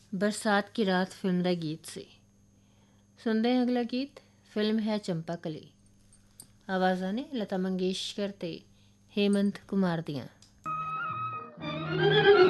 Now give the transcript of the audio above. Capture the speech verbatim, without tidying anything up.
बरसात की रात फिल्म का गीत से सुनते हैं। अगला गीत फिल्म है चंपा कली। आवाज़ां ने लता मंगेशकर ते हेमंत कुमार दियां।